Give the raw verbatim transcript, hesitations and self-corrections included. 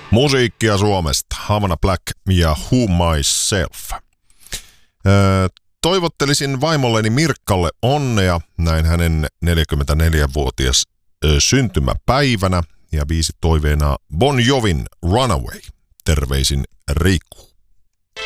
Musiikkia Suomesta, Havana Black ja Who Myself. Öö, toivottelisin vaimolleni Mirkkalle onnea näin hänen neljäkymmentäneljävuotias ö, syntymäpäivänä ja biisi toiveena Bon Jovin Runaway. Terveisin Riku.